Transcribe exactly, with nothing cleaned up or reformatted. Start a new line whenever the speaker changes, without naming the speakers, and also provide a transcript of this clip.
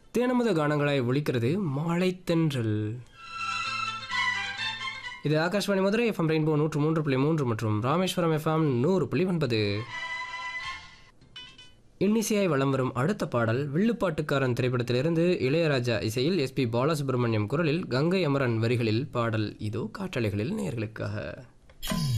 தேனமுத கானங்களாய் ஒலிக்கிறது மாலை தென்றல். இது ஆகாஷ்வாணி மதுரை எஃப்எம் ரெயின்போ நூற்று மூன்று புள்ளி மூன்று மற்றும் ராமேஸ்வரம் எஃப்எம் நூறு புள்ளி ஒன்பது. இன்னிசையாய் வலம் வரும் அடுத்த பாடல் வில்லுப்பாட்டுக்காரன் திரைப்படத்திலிருந்து இளையராஜா இசையில் எஸ்பி பாலசுப்ரமணியம் குரலில் கங்கை அமரன் வரிகளில் பாடல். இதோ காற்றலைகளில் நேயர்களுக்காக.